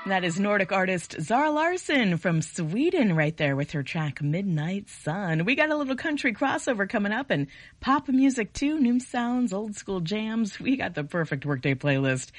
That is Nordic artist Zara Larsson from Sweden right there with her track Midnight Sun. We got a little country crossover coming up and pop music too, new sounds, old school jams. We got the perfect workday playlist